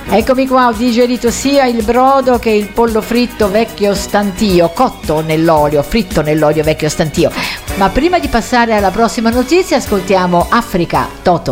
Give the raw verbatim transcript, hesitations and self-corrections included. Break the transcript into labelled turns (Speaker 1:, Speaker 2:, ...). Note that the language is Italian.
Speaker 1: Eccomi qua, ho digerito sia il brodo che il pollo fritto vecchio stantio, cotto nell'olio, fritto nell'olio vecchio stantio. Ma prima di passare alla prossima notizia ascoltiamo Africa Toto.